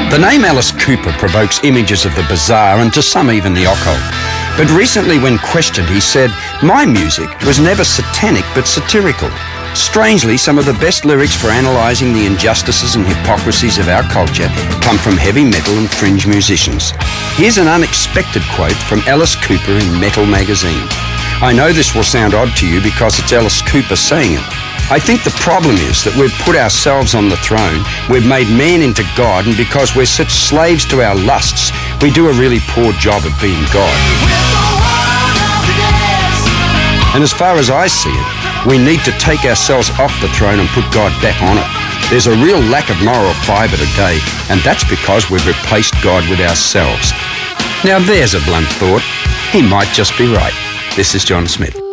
The name Alice Cooper provokes images of the bizarre and to some even the occult. But recently when questioned, he said, "My music was never satanic but satirical." Strangely, some of the best lyrics for analysing the injustices and hypocrisies of our culture come from heavy metal and fringe musicians. Here's an unexpected quote from Alice Cooper in Metal Magazine. I know this will sound odd to you because it's Alice Cooper saying it. I think the problem is that we've put ourselves on the throne, we've made man into God, and because we're such slaves to our lusts, we do a really poor job of being God. And as far as I see it, we need to take ourselves off the throne and put God back on it. There's a real lack of moral fibre today, and that's because we've replaced God with ourselves. Now there's a blunt thought. He might just be right. This is John Smith.